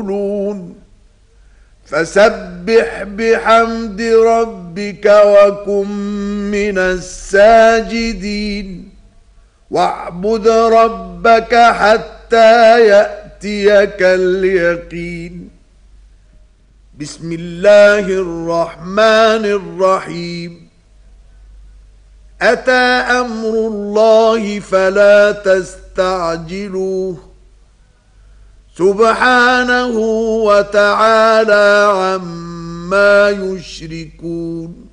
فسبح بحمد ربك وكن من الساجدين واعبد ربك حتى يأتيك اليقين. بسم الله الرحمن الرحيم. أتى أمر الله فلا تستعجلوه سبحانه وتعالى عما يشركون.